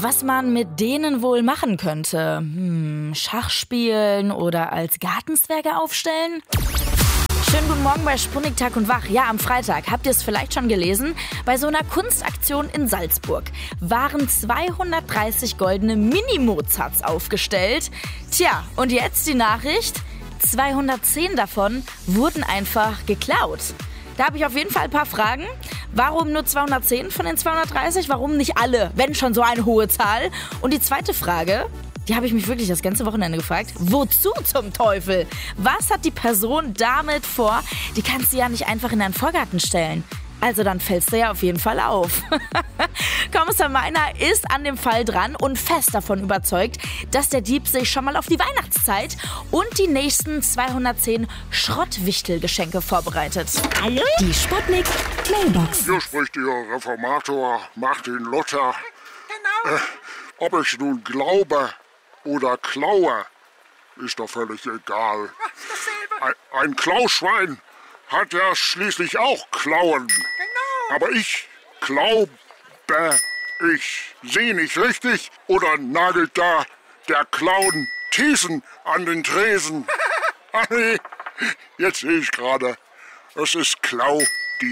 was man mit denen wohl machen könnte. Schach spielen oder als Gartenzwerge aufstellen? Schönen guten Morgen bei Sputnik Tag und Wach. Ja, am Freitag, habt ihr es vielleicht schon gelesen, bei so einer Kunstaktion in Salzburg waren 230 goldene Mini-Mozarts aufgestellt. Tja, und jetzt die Nachricht, 210 davon wurden einfach geklaut. Da habe ich auf jeden Fall ein paar Fragen. Warum nur 210 von den 230? Warum nicht alle, wenn schon so eine hohe Zahl? Und die zweite Frage, die habe ich mich wirklich das ganze Wochenende gefragt. Wozu zum Teufel? Was hat die Person damit vor? Die kannst du ja nicht einfach in deinen Vorgarten stellen. Also dann fällst du ja auf jeden Fall auf. Kommissar Meiner ist an dem Fall dran und fest davon überzeugt, dass der Dieb sich schon mal auf die Weihnachtszeit und die nächsten 210 Schrottwichtelgeschenke vorbereitet. Hallo? Die Sputnik Mailbox. Hier spricht Ihr Reformator Martin Luther. Genau. Ob ich nun glaube oder klaue, ist doch völlig egal. Ein Klauschwein hat ja schließlich auch Klauen. Genau. Aber ich glaube, ich sehe nicht richtig. Oder nagelt da der Clown Thiessen an den Tresen? Ach nee, jetzt sehe ich gerade, es ist Claudia.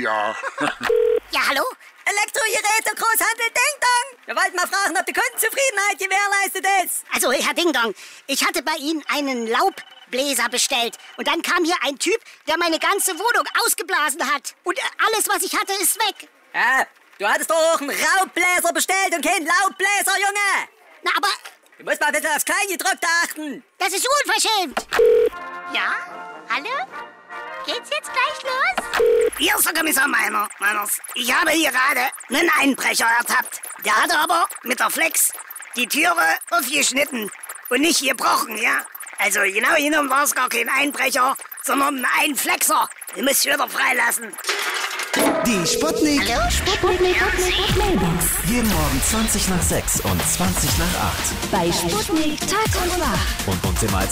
Ja, hallo? Elektrogeräte, Großhandel Ding Dong. Wir wollten mal fragen, ob die Kundenzufriedenheit gewährleistet ist. Also, Herr Ding Dong, ich hatte bei Ihnen einen Laubbläser bestellt. Und dann kam hier ein Typ, der meine ganze Wohnung ausgeblasen hat. Und alles, was ich hatte, ist weg. Ja, du hattest doch auch einen Raubbläser bestellt und keinen Laubbläser, Junge. Na, aber Du musst mal ein bisschen aufs Kleingedruckte achten. das ist unverschämt. Ja? Hallo? Geht's jetzt gleich los? Hier ist der Kommissar Meiners. Ich habe hier gerade einen Einbrecher ertappt. Der hatte aber mit der Flex die Türe aufgeschnitten und nicht gebrochen, ja? Also genau genommen war es gar kein Einbrecher, sondern ein Einflexer. Den muss ich wieder freilassen. Die Sputnik. Hallo? Sputnik Mailbox. Jeden Morgen 20 nach 6 und 20 nach 8. Bei Sputnik Tag und Wach. Und immer als